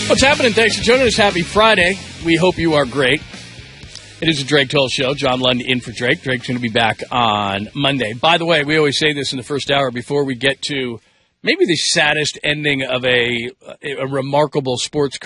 What's happening? Thanks for joining us. Happy Friday. We hope you are great. It is the Drake Toll Show. John Lundy in for Drake. Drake's going to be back on Monday. By the way, we always say this in the first hour before we get to maybe the saddest ending of a remarkable sports career.